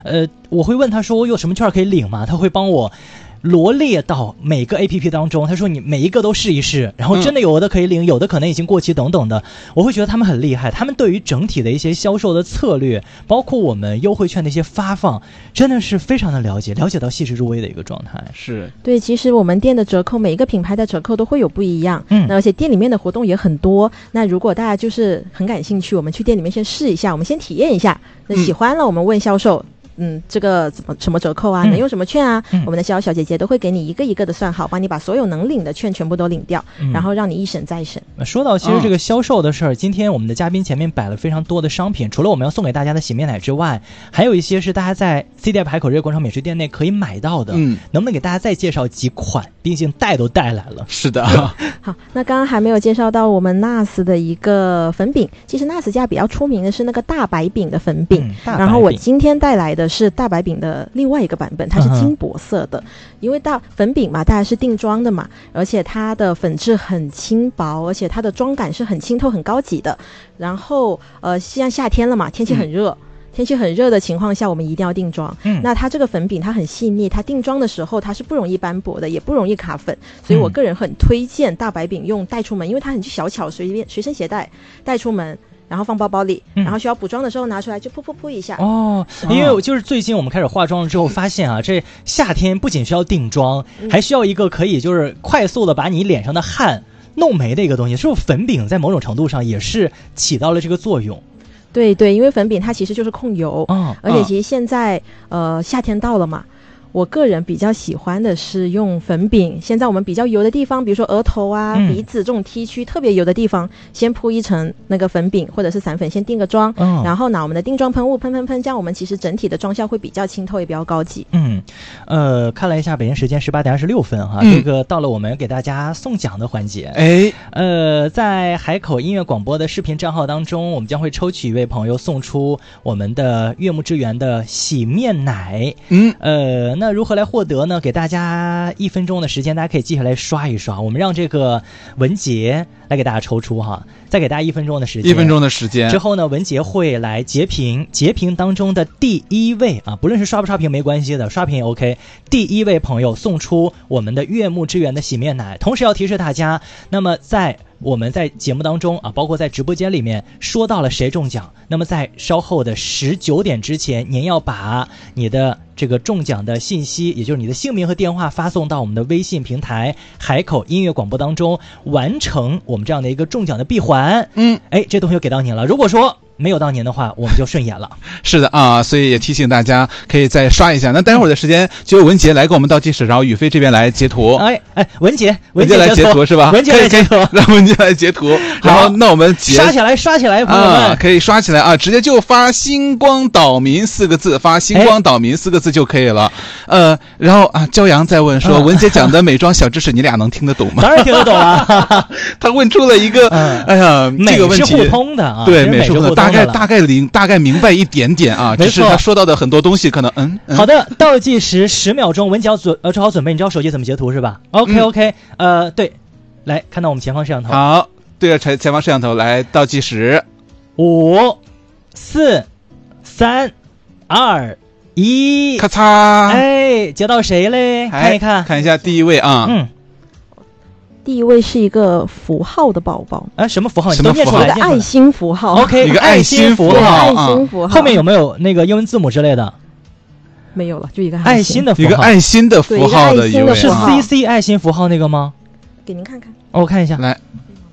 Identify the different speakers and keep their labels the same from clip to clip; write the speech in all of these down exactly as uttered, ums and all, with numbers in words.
Speaker 1: 呃，我会问他说我有什么券可以领吗？他会帮我罗列到每个 A P P 当中，他说你每一个都试一试，然后真的有的可以领，有的可能已经过期等等的。我会觉得他们很厉害，他们对于整体的一些销售的策略，包括我们优惠券的一些发放，真的是非常的了解，了解到细致入微的一个状态。
Speaker 2: 是
Speaker 3: 对，其实我们店的折扣，每一个品牌的折扣都会有不一样，嗯，而且店里面的活动也很多。那如果大家就是很感兴趣，我们去店里面先试一下，我们先体验一下，那喜欢了，我们问销售。嗯，这个怎么什么折扣啊？能用什么券啊？嗯、我们的销售小姐姐都会给你一个一个的算好，帮你把所有能领的券全部都领掉，嗯、然后让你一审再审。
Speaker 1: 说到其实这个销售的事儿，嗯、今天我们的嘉宾前面摆了非常多的商品，除了我们要送给大家的洗面奶之外，还有一些是大家在 C D F 海口日月广场美食店内可以买到的。嗯，能不能给大家再介绍几款？毕竟带都带来了。
Speaker 2: 是的。
Speaker 3: 好，那刚刚还没有介绍到我们 N A S 的一个粉饼。其实 N A S 家比较出名的是那个大白饼的粉饼，嗯、然后我今天带来的是大白饼的另外一个版本，它是金箔色的，嗯、因为大粉饼嘛，大家是定妆的嘛，而且它的粉质很轻薄，而且它的妆感是很清透、很高级的。然后呃，现在夏天了嘛，天气很热。嗯天气很热的情况下，我们一定要定妆。嗯，那它这个粉饼它很细腻，它定妆的时候它是不容易斑驳的，也不容易卡粉，所以我个人很推荐大白饼用带出门，因为它很小巧，随便随身携带带出门。然后放包包里，然后需要补妆的时候拿出来就噗噗噗一下。
Speaker 1: 哦，因为我就是最近我们开始化妆了之后发现啊，这夏天不仅需要定妆，嗯、还需要一个可以就是快速的把你脸上的汗弄没的一个东西，是不是粉饼在某种程度上也是起到了这个作用？
Speaker 3: 对对，因为粉饼它其实就是控油，哦、而且其实现在、哦、呃夏天到了嘛。我个人比较喜欢的是用粉饼，现在我们比较油的地方，比如说额头啊、嗯、鼻子这种 T 区特别油的地方，先铺一层那个粉饼或者是散粉，先定个妆，嗯、然后拿我们的定妆喷雾喷喷喷，这样我们其实整体的妆效会比较清透，也比较高级。
Speaker 1: 嗯，呃，看了一下北京时间十八点二十六分哈，嗯、这个到了我们给大家送奖的环节。哎，呃，在海口音乐广播的视频账号当中，我们将会抽取一位朋友送出我们的悦木之源的洗面奶。嗯，呃。那如何来获得呢？给大家一分钟的时间，大家可以记下来刷一刷。我们让这个文杰来给大家抽出哈，再给大家一分钟的时间。
Speaker 2: 一分钟的时间之
Speaker 1: 后呢，文杰会来截屏，截屏当中的第一位啊，不论是刷不刷屏没关系的，刷屏也 OK。第一位朋友送出我们的悦木之源的洗面奶。同时要提示大家，那么在我们在节目当中啊，包括在直播间里面说到了谁中奖，那么在稍后的十九点之前，您要把你的这个中奖的信息，也就是你的姓名和电话发送到我们的微信平台海口音乐广播当中，完成我们这样的一个中奖的闭环。嗯，哎，这东西就给到您了。如果说没有到您的话，我们就顺延了。
Speaker 2: 是的啊，所以也提醒大家可以再刷一下。那待会儿的时间就由文杰来给我们倒计时，然后宇飞这边来截图。
Speaker 1: 哎哎，文杰，
Speaker 2: 文杰来截图是吧？
Speaker 1: 文杰来截图，
Speaker 2: 让文杰来截图。然后那我们
Speaker 1: 刷起来，刷起来，朋友们、
Speaker 2: 啊、可以刷起来啊！直接就发"星光岛民"四个字，发"星光岛民"四个字就可以了。呃，然后啊，骄阳在问说，嗯、文杰讲的美妆小知识，你俩能听得懂吗？
Speaker 1: 当然听得懂了。
Speaker 2: 他问出了一个，嗯、哎呀，这个问题
Speaker 1: 美是互通的啊，
Speaker 2: 对，美是互通的，大概大概零大概明白一点点啊，只是他说到的很多东西可能嗯。嗯
Speaker 1: 好的，倒计时十秒钟，文杰要准呃做好准备，你知道手机怎么截图是吧 ？OK OK，、嗯、呃，对，来看到我们前方摄像头。
Speaker 2: 好，对着前前方摄像头来倒计时，
Speaker 1: 五、四、三、二、一，
Speaker 2: 咔嚓！
Speaker 1: 哎，截到谁嘞？看一看，
Speaker 2: 看一下第一位啊。嗯。
Speaker 3: 第一位是一个符号的宝宝，
Speaker 1: 哎，什么符号？
Speaker 2: 什么符号？
Speaker 3: 一个爱心符号。
Speaker 1: OK，
Speaker 2: 一个爱心符号，
Speaker 3: 爱心符号。
Speaker 1: 后面有没有那个英文字母之类的？
Speaker 3: 没有了，就一个
Speaker 1: 爱心的符号，
Speaker 2: 一个爱心的符号的一位，
Speaker 1: 是 C C 爱心符号那个吗？
Speaker 3: 给您看看，
Speaker 1: 哦，我看一下，
Speaker 2: 来，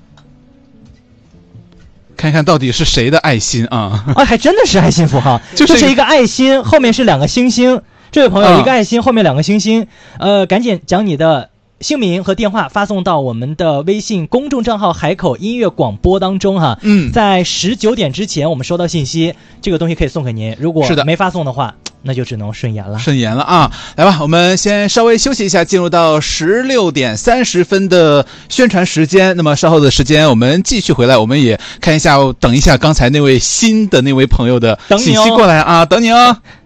Speaker 2: 看看到底是谁的爱心啊？
Speaker 1: 啊，还真的是爱心符号，就是、就是一个爱心，后面是两个星星。这位朋友，一个爱心，后面两个星星，呃，赶紧将你的姓名和电话发送到我们的微信公众账号海口音乐广播当中哈。嗯，在十九点之前我们收到信息，这个东西可以送给您。如果没发送的话，那就只能顺延了。
Speaker 2: 顺延了啊！来吧，我们先稍微休息一下，进入到十六点三十分的宣传时间。那么稍后的时间我们继续回来，我们也看一下，等一下刚才那位新的那位朋友的信息过来啊，等你哦。